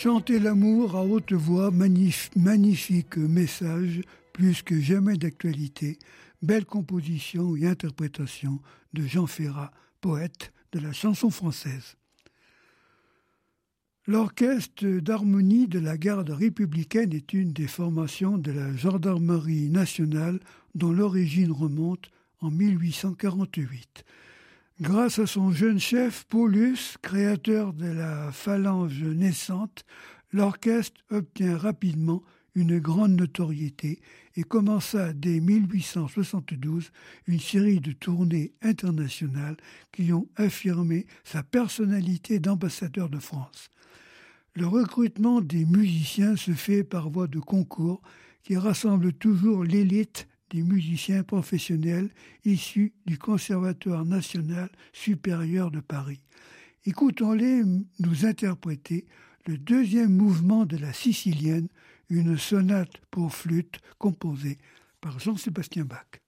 Chanter l'amour à haute voix, magnifique message, plus que jamais d'actualité, belle composition et interprétation de Jean Ferrat, poète de la chanson française. L'orchestre d'harmonie de la garde républicaine est une des formations de la gendarmerie nationale dont l'origine remonte en 1848. Grâce à son jeune chef, Paulus, créateur de la phalange naissante, l'orchestre obtient rapidement une grande notoriété et commença dès 1872 une série de tournées internationales qui ont affirmé sa personnalité d'ambassadeur de France. Le recrutement des musiciens se fait par voie de concours qui rassemble toujours l'élite des musiciens professionnels issus du Conservatoire national supérieur de Paris. Écoutons-les nous interpréter le deuxième mouvement de la Sicilienne, une sonate pour flûte composée par Jean-Sébastien Bach.